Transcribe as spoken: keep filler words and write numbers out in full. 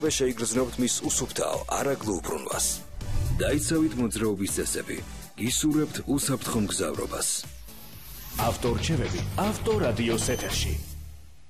შეიგრძნობთ მის უსუფთაო არაგლო უბრუნვას. დაიცავით მოძრაობის წესები, გისურვებთ უსაფრთხო მგზავრობას. ავტორჩევები ავტორადიოს ეთერში.